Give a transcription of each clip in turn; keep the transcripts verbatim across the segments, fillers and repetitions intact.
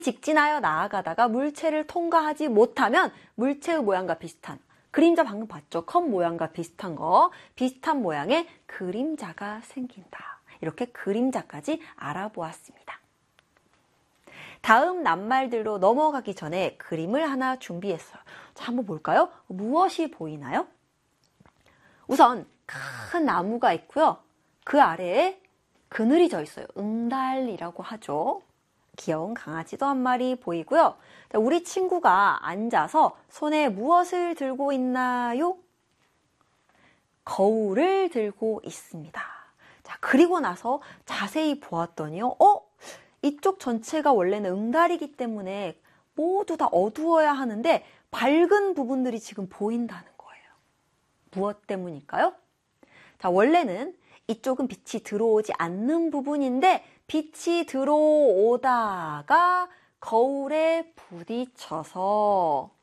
직진하여 나아가다가 물체를 통과하지 못하면 물체의 모양과 비슷한, 그림자 방금 봤죠? 컵 모양과 비슷한 거, 비슷한 모양의 그림자가 생긴다. 이렇게 그림자까지 알아보았습니다. 다음 낱말들로 넘어가기 전에 그림을 하나 준비했어요. 자, 한번 볼까요? 무엇이 보이나요? 우선 큰 나무가 있고요. 그 아래에 그늘이 져 있어요. 응달이라고 하죠. 귀여운 강아지도 한 마리 보이고요. 우리 친구가 앉아서 손에 무엇을 들고 있나요? 거울을 들고 있습니다. 자, 그리고 나서 자세히 보았더니요. 어? 이쪽 전체가 원래는 응달이기 때문에 모두 다 어두워야 하는데 밝은 부분들이 지금 보인다는 거예요. 무엇 때문일까요? 자, 원래는 이쪽은 빛이 들어오지 않는 부분인데 빛이 들어오다가 거울에 부딪혀서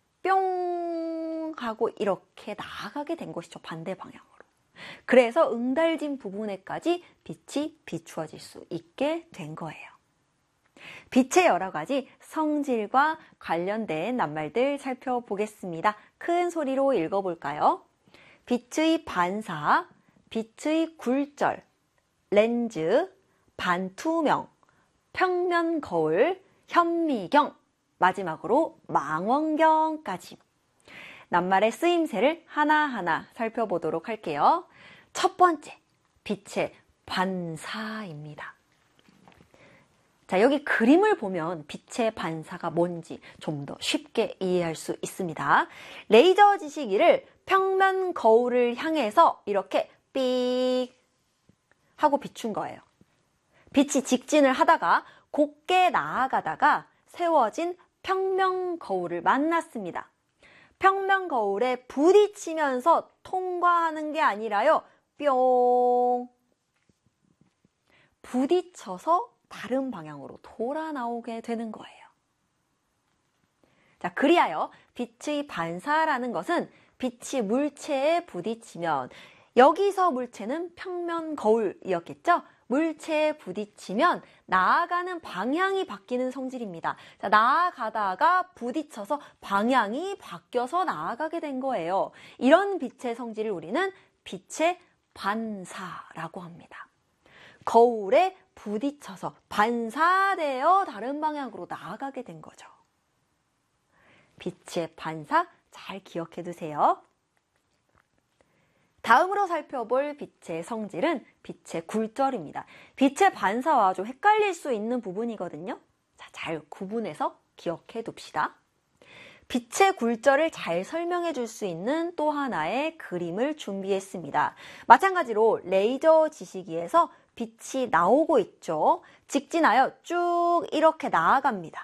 뿅 하고 이렇게 나가게 된 것이죠. 반대 방향으로. 그래서 응달진 부분에까지 빛이 비추어질 수 있게 된 거예요. 빛의 여러 가지 성질과 관련된 낱말들 살펴보겠습니다. 큰 소리로 읽어볼까요? 빛의 반사, 빛의 굴절, 렌즈, 반투명, 평면 거울, 현미경, 마지막으로 망원경까지. 낱말의 쓰임새를 하나하나 살펴보도록 할게요. 첫 번째, 빛의 반사입니다. 자, 여기 그림을 보면 빛의 반사가 뭔지 좀 더 쉽게 이해할 수 있습니다. 레이저 지시기를 평면 거울을 향해서 이렇게 삑 하고 비춘 거예요. 빛이 직진을 하다가 곱게 나아가다가 세워진 평면 거울을 만났습니다. 평면 거울에 부딪히면서 통과하는 게 아니라요. 뿅! 부딪혀서 다른 방향으로 돌아 나오게 되는 거예요. 자, 그리하여 빛의 반사라는 것은 빛이 물체에 부딪히면, 여기서 물체는 평면 거울이었겠죠? 물체에 부딪히면 나아가는 방향이 바뀌는 성질입니다. 자, 나아가다가 부딪혀서 방향이 바뀌어서 나아가게 된 거예요. 이런 빛의 성질을 우리는 빛의 반사라고 합니다. 거울에 부딪혀서 반사되어 다른 방향으로 나아가게 된 거죠. 빛의 반사 잘 기억해 두세요. 다음으로 살펴볼 빛의 성질은 빛의 굴절입니다. 빛의 반사와 좀 헷갈릴 수 있는 부분이거든요. 자, 잘 구분해서 기억해 둡시다. 빛의 굴절을 잘 설명해 줄 수 있는 또 하나의 그림을 준비했습니다. 마찬가지로 레이저 지시기에서 빛이 나오고 있죠. 직진하여 쭉 이렇게 나아갑니다.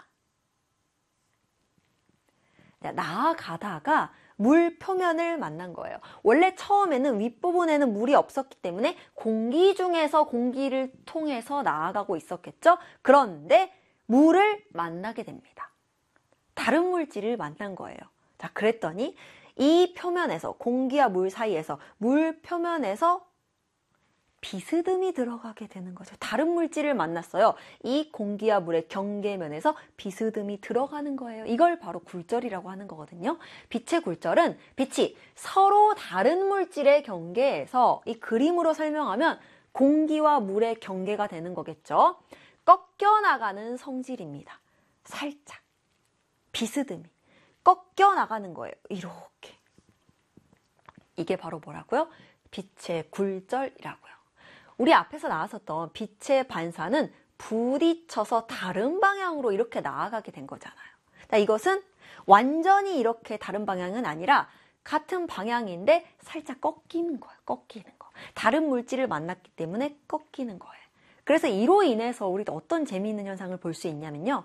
나아가다가 물 표면을 만난 거예요. 원래 처음에는 윗부분에는 물이 없었기 때문에 공기 중에서 공기를 통해서 나아가고 있었겠죠? 그런데 물을 만나게 됩니다. 다른 물질을 만난 거예요. 자, 그랬더니 이 표면에서, 공기와 물 사이에서, 물 표면에서 비스듬히 들어가게 되는 거죠. 다른 물질을 만났어요. 이 공기와 물의 경계면에서 비스듬히 들어가는 거예요. 이걸 바로 굴절이라고 하는 거거든요. 빛의 굴절은 빛이 서로 다른 물질의 경계에서, 이 그림으로 설명하면 공기와 물의 경계가 되는 거겠죠. 꺾여 나가는 성질입니다. 살짝, 비스듬히 꺾여 나가는 거예요. 이렇게. 이게 바로 뭐라고요? 빛의 굴절이라고요. 우리 앞에서 나왔었던 빛의 반사는 부딪혀서 다른 방향으로 이렇게 나아가게 된 거잖아요. 이것은 완전히 이렇게 다른 방향은 아니라 같은 방향인데 살짝 꺾이는 거예요. 꺾이는 거. 다른 물질을 만났기 때문에 꺾이는 거예요. 그래서 이로 인해서 우리도 어떤 재미있는 현상을 볼 수 있냐면요.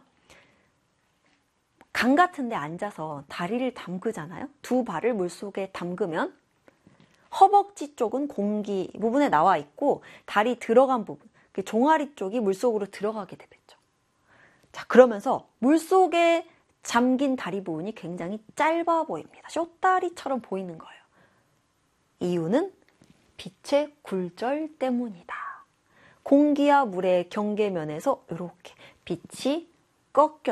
강 같은 데 앉아서 다리를 담그잖아요. 두 발을 물속에 담그면 허벅지 쪽은 공기 부분에 나와 있고 다리 들어간 부분, 종아리 쪽이 물속으로 들어가게 되겠죠. 자, 그러면서 물속에 잠긴 다리 부분이 굉장히 짧아 보입니다. 쇼다리처럼 보이는 거예요. 이유는 빛의 굴절 때문이다. 공기와 물의 경계면에서 이렇게 빛이 꺾여